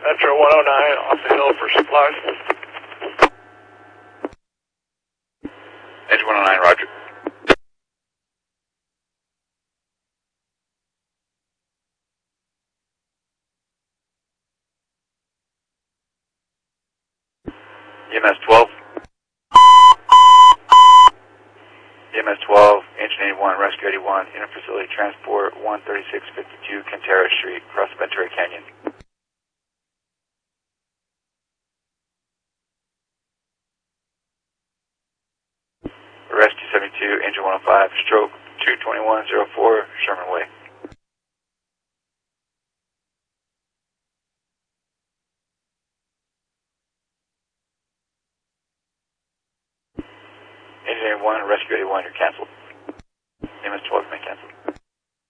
Metro 109 off the hill for supplies. Engine 109, roger. EMS 12. EMS 12, Engine 81, Rescue 81, Interfacility Transport 13652 Cantera Street, across Ventura Canyon. Rescue 72, Engine 105, stroke 22104, Sherman Way. Engine 81, Rescue 81, you're canceled.